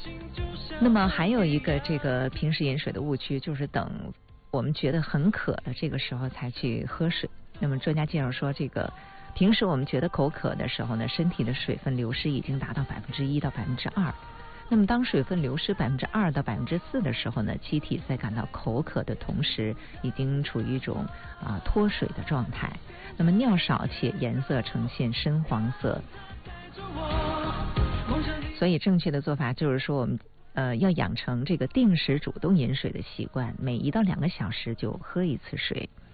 那么还有一个这个平时饮水的误区，就是等我们觉得很渴的这个时候才去喝水。那么专家介绍说，这个平时我们觉得口渴的时候呢，身体的水分流失已经达到1%到2%。那么当水分流失2%到4%的时候呢，机体在感到口渴的同时，已经处于一种脱水的状态。那么尿少且颜色呈现深黄色。所以正确的做法就是说，我们要养成这个定时主动饮水的习惯，每1到2个小时就喝一次水。